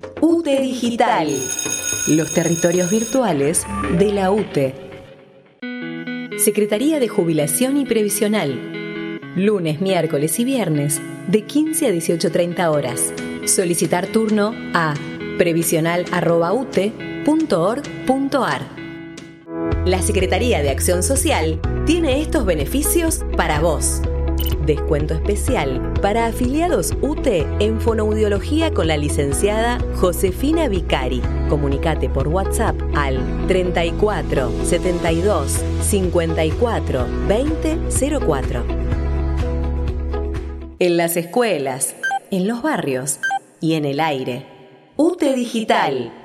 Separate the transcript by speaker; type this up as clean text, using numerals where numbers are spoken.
Speaker 1: UTE Digital. Los territorios virtuales de la UTE. Secretaría de Jubilación y Previsional. Lunes, miércoles y viernes de 15 a 18:30 horas. Solicitar turno a previsional@ute.org.ar. La Secretaría de Acción Social tiene estos beneficios para vos. Descuento especial para afiliados UTE en fonoaudiología con la licenciada Josefina Vicari. Comunicate por WhatsApp al 34 72 54 20 04. En las escuelas, en los barrios y en el aire. UTE Digital.